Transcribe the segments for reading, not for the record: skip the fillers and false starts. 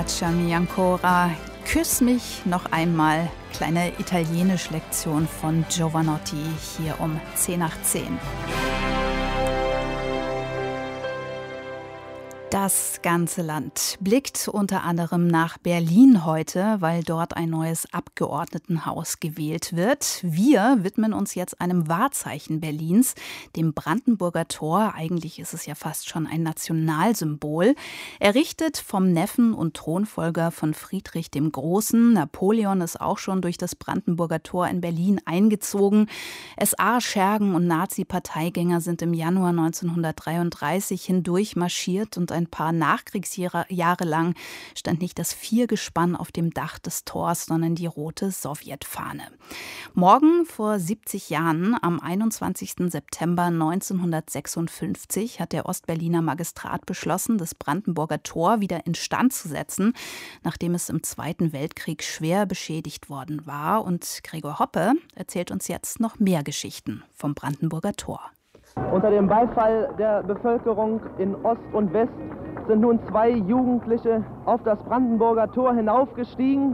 Baciami ancora, küss mich noch einmal. Kleine Italienisch-Lektion von Giovanotti hier um 10:10. Das ganze Land blickt unter anderem nach Berlin heute, weil dort ein neues Abgeordnetenhaus gewählt wird. Wir widmen uns jetzt einem Wahrzeichen Berlins, dem Brandenburger Tor. Eigentlich ist es ja fast schon ein Nationalsymbol. Errichtet vom Neffen und Thronfolger von Friedrich dem Großen. Napoleon ist auch schon durch das Brandenburger Tor in Berlin eingezogen. SA-Schergen und Nazi-Parteigänger sind im Januar 1933 hindurch marschiert und ein paar Nachkriegsjahre lang stand nicht das Viergespann auf dem Dach des Tors, sondern die rote Sowjetfahne. Morgen vor 70 Jahren, am 21. September 1956, hat der Ostberliner Magistrat beschlossen, das Brandenburger Tor wieder instand zu setzen, nachdem es im Zweiten Weltkrieg schwer beschädigt worden war. Und Gregor Hoppe erzählt uns jetzt noch mehr Geschichten vom Brandenburger Tor. Unter dem Beifall der Bevölkerung in Ost und West sind nun 2 Jugendliche auf das Brandenburger Tor hinaufgestiegen.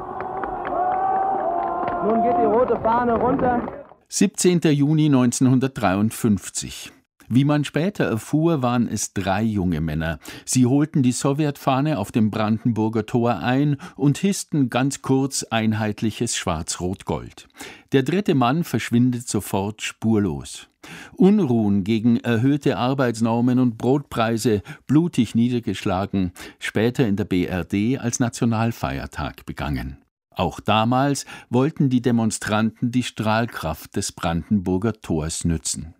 Nun geht die rote Fahne runter. 17. Juni 1953. Wie man später erfuhr, waren es 3 junge Männer. Sie holten die Sowjetfahne auf dem Brandenburger Tor ein und hissten ganz kurz einheitliches Schwarz-Rot-Gold. Der 3. Mann verschwindet sofort spurlos. Unruhen gegen erhöhte Arbeitsnormen und Brotpreise, blutig niedergeschlagen, später in der BRD als Nationalfeiertag begangen. Auch damals wollten die Demonstranten die Strahlkraft des Brandenburger Tors nützen.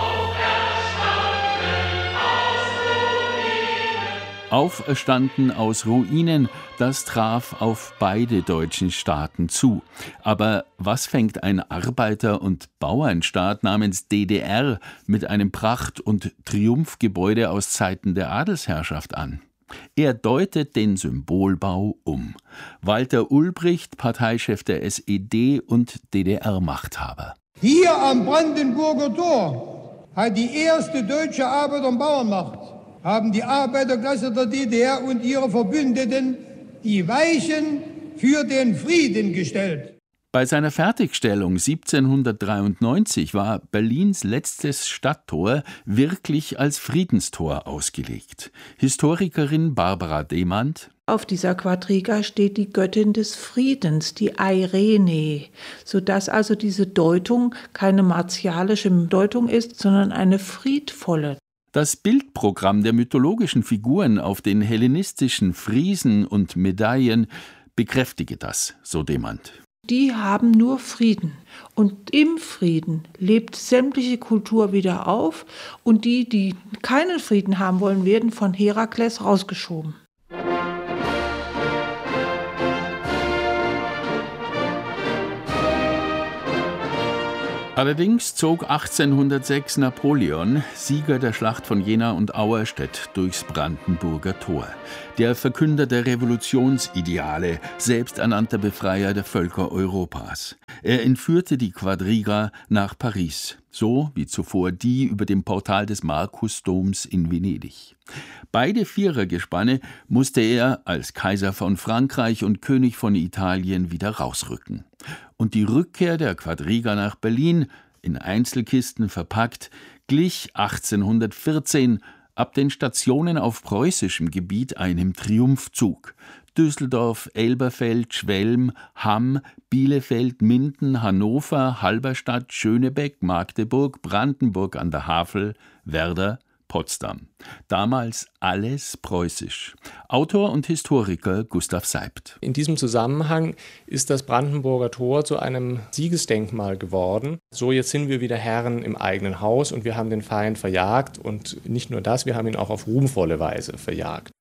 Auferstanden aus Ruinen, das traf auf beide deutschen Staaten zu. Aber was fängt ein Arbeiter- und Bauernstaat namens DDR mit einem Pracht- und Triumphgebäude aus Zeiten der Adelsherrschaft an? Er deutet den Symbolbau um. Walter Ulbricht, Parteichef der SED und DDR-Machthaber. Hier am Brandenburger Tor hat die erste deutsche Arbeiter- und Bauernmacht haben die Arbeiterklasse der DDR und ihre Verbündeten die Weichen für den Frieden gestellt. Bei seiner Fertigstellung 1793 war Berlins letztes Stadttor wirklich als Friedenstor ausgelegt. Historikerin Barbara Demand: Auf dieser Quadriga steht die Göttin des Friedens, die Eirene, sodass also diese Deutung keine martialische Deutung ist, sondern eine friedvolle. Das Bildprogramm der mythologischen Figuren auf den hellenistischen Friesen und Medaillen bekräftige das, so Demand. Die haben nur Frieden. Und im Frieden lebt sämtliche Kultur wieder auf. Und die, die keinen Frieden haben wollen, werden von Herakles rausgeschoben. Allerdings zog 1806 Napoleon, Sieger der Schlacht von Jena und Auerstedt, durchs Brandenburger Tor. Der Verkünder der Revolutionsideale, selbsternannter Befreier der Völker Europas. Er entführte die Quadriga nach Paris, so wie zuvor die über dem Portal des Markusdoms in Venedig. Beide Vierergespanne musste er als Kaiser von Frankreich und König von Italien wieder rausrücken. Und die Rückkehr der Quadriga nach Berlin, in Einzelkisten verpackt, glich 1814 ab den Stationen auf preußischem Gebiet einem Triumphzug. Düsseldorf, Elberfeld, Schwelm, Hamm, Bielefeld, Minden, Hannover, Halberstadt, Schönebeck, Magdeburg, Brandenburg an der Havel, Werder, Potsdam. Damals alles preußisch. Autor und Historiker Gustav Seibt. In diesem Zusammenhang ist das Brandenburger Tor zu einem Siegesdenkmal geworden. So, jetzt sind wir wieder Herren im eigenen Haus und wir haben den Feind verjagt. Und nicht nur das, wir haben ihn auch auf ruhmvolle Weise verjagt.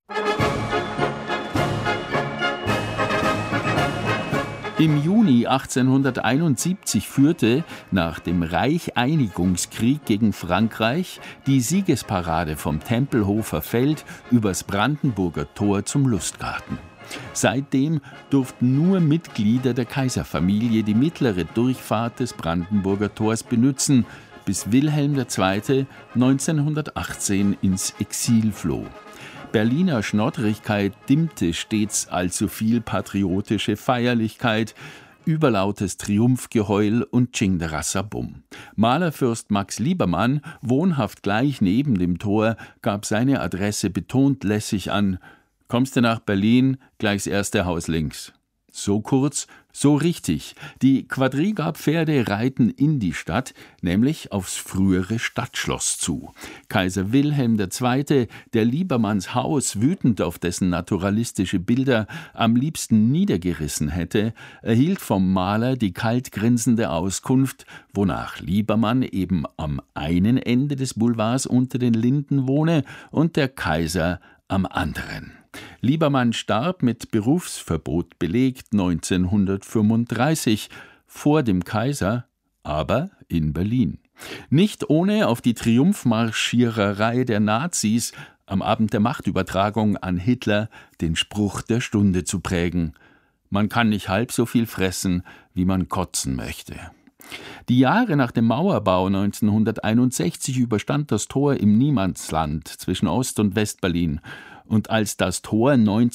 Im Juni 1871 führte, nach dem Reicheinigungskrieg gegen Frankreich, die Siegesparade vom Tempelhofer Feld übers Brandenburger Tor zum Lustgarten. Seitdem durften nur Mitglieder der Kaiserfamilie die mittlere Durchfahrt des Brandenburger Tors benutzen, bis Wilhelm II. 1918 ins Exil floh. Berliner Schnoddrigkeit dimmte stets allzu viel patriotische Feierlichkeit, überlautes Triumphgeheul und Tschingderasserbum. Malerfürst Max Liebermann, wohnhaft gleich neben dem Tor, gab seine Adresse betont lässig an: »Kommst du nach Berlin, gleichs erste Haus links.« So kurz, so richtig. Die Quadrille gab Pferde reiten in die Stadt, nämlich aufs frühere Stadtschloss zu. Kaiser Wilhelm II., der Liebermanns Haus, wütend auf dessen naturalistische Bilder, am liebsten niedergerissen hätte, erhielt vom Maler die kalt grinsende Auskunft, wonach Liebermann eben am einen Ende des Boulevards unter den Linden wohne und der Kaiser am anderen. Liebermann starb mit Berufsverbot belegt 1935, vor dem Kaiser, aber in Berlin. Nicht ohne auf die Triumphmarschiererei der Nazis am Abend der Machtübertragung an Hitler den Spruch der Stunde zu prägen: Man kann nicht halb so viel fressen, wie man kotzen möchte. Die Jahre nach dem Mauerbau 1961 überstand das Tor im Niemandsland zwischen Ost- und Westberlin. Und als das Tor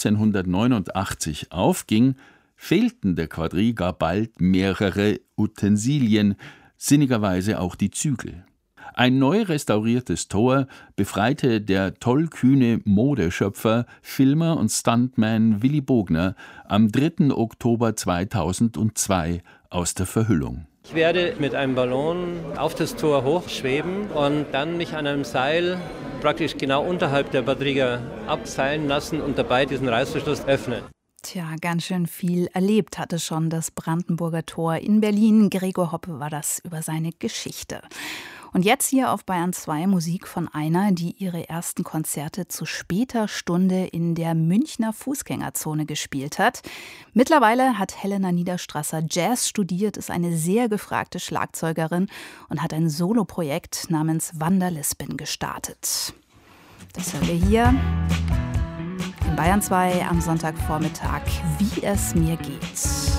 1989 aufging, fehlten der Quadrille gar bald mehrere Utensilien, sinnigerweise auch die Zügel. Ein neu restauriertes Tor befreite der tollkühne Modeschöpfer, Filmer und Stuntman Willy Bogner am 3. Oktober 2002 aus der Verhüllung. Ich werde mit einem Ballon auf das Tor hochschweben und dann mich an einem Seil praktisch genau unterhalb der Quadriga abseilen lassen und dabei diesen Reißverschluss öffnen. Tja, ganz schön viel erlebt hatte schon das Brandenburger Tor in Berlin. Gregor Hoppe war das über seine Geschichte. Und jetzt hier auf Bayern 2 Musik von einer, die ihre ersten Konzerte zu später Stunde in der Münchner Fußgängerzone gespielt hat. Mittlerweile hat Helena Niederstrasser Jazz studiert, ist eine sehr gefragte Schlagzeugerin und hat ein Soloprojekt namens Wanderlispin gestartet. Das hören wir hier in Bayern 2 am Sonntagvormittag, wie es mir geht.